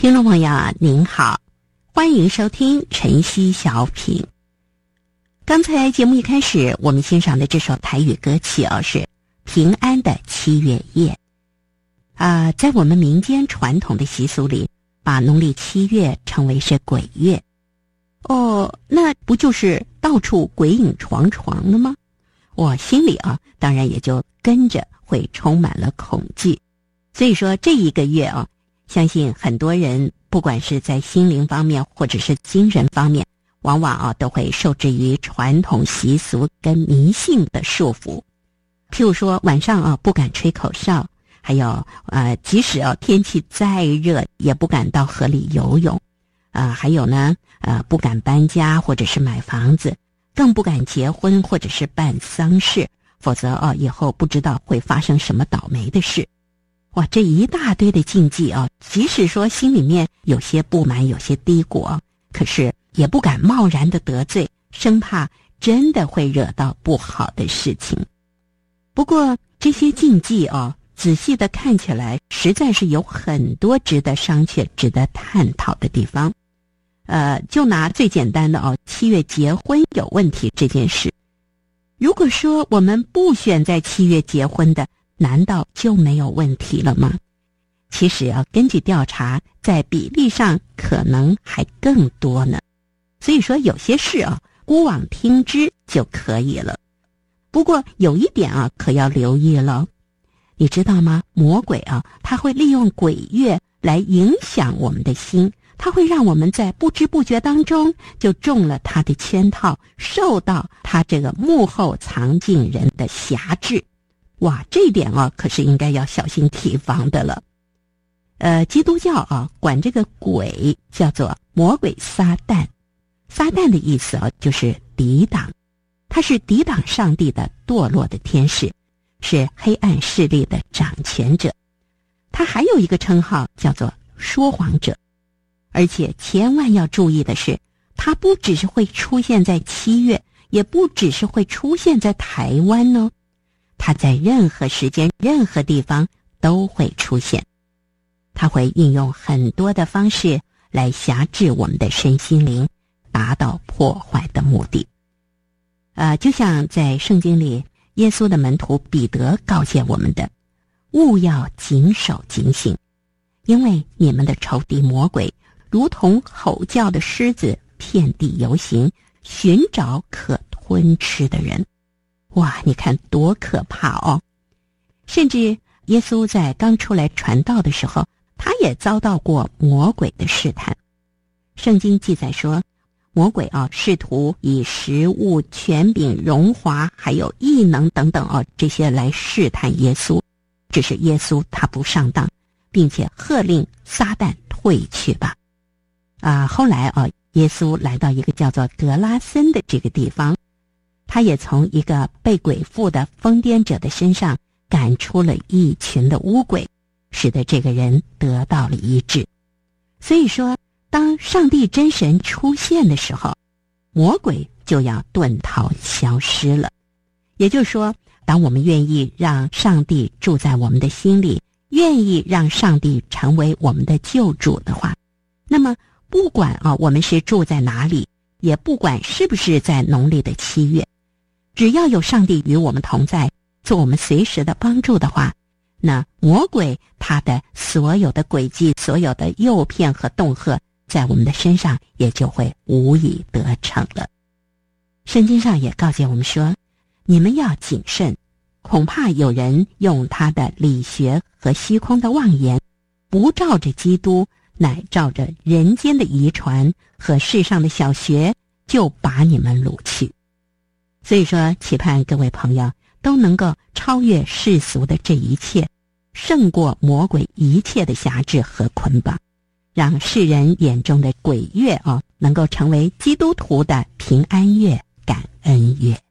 听众朋友您好，欢迎收听晨曦小品。刚才节目一开始我们欣赏的这首台语歌曲是平安的七月夜。在我们民间传统的习俗里，把农历7月称为是鬼月。那不就是到处鬼影幢幢的吗？我心里当然也就跟着会充满了恐惧。所以说这一个月相信很多人不管是在心灵方面或者是精神方面，往往都会受制于传统习俗跟迷信的束缚。譬如说晚上不敢吹口哨，还有即使天气再热也不敢到河里游泳，还有呢不敢搬家或者是买房子，更不敢结婚或者是办丧事，否则以后不知道会发生什么倒霉的事。哇，这一大堆的禁忌即使说心里面有些不满有些低谷可是也不敢贸然的得罪，生怕真的会惹到不好的事情。不过这些禁忌仔细的看起来实在是有很多值得商榷值得探讨的地方。就拿最简单的7月结婚有问题这件事，如果说我们不选在7月结婚的，难道就没有问题了吗？其实根据调查，在比例上可能还更多呢。所以说有些事姑妄听之就可以了。不过有一点可要留意了，你知道吗？魔鬼他会利用鬼月来影响我们的心，他会让我们在不知不觉当中就中了他的圈套，受到他这个幕后藏镜人的辖制。哇，这一点可是应该要小心提防的了。基督教管这个鬼叫做魔鬼撒旦。撒旦的意思就是抵挡，他是抵挡上帝的堕落的天使，是黑暗势力的掌权者。他还有一个称号叫做说谎者。而且千万要注意的是，他不只是会出现在7月，也不只是会出现在台湾哦，他在任何时间任何地方都会出现。他会运用很多的方式来辖制我们的身心灵，达到破坏的目的。就像在圣经里耶稣的门徒彼得告诫我们的，务要谨守警醒，因为你们的仇敌魔鬼如同吼叫的狮子，遍地游行，寻找可吞吃的人。哇，你看多可怕甚至耶稣在刚出来传道的时候，他也遭到过魔鬼的试探。圣经记载说，魔鬼试图以食物、权柄、荣华还有异能等等这些来试探耶稣，只是耶稣他不上当，并且喝令撒旦退去吧。后来耶稣来到一个叫做格拉森的这个地方，他也从一个被鬼附的疯癫者的身上赶出了一群的污鬼，使得这个人得到了医治。所以说当上帝真神出现的时候，魔鬼就要遁逃消失了。也就是说，当我们愿意让上帝住在我们的心里，愿意让上帝成为我们的救主的话，那么不管我们是住在哪里，也不管是不是在农历的7月，只要有上帝与我们同在，做我们随时的帮助的话，那魔鬼他的所有的诡计，所有的诱骗和恫吓，在我们的身上也就会无以得逞了。圣经上也告诫我们说，你们要谨慎，恐怕有人用他的理学和虚空的妄言，不照着基督，乃照着人间的遗传和世上的小学，就把你们掳去。所以说，期盼各位朋友都能够超越世俗的这一切，胜过魔鬼一切的辖制和捆绑，让世人眼中的鬼月能够成为基督徒的平安月、感恩月。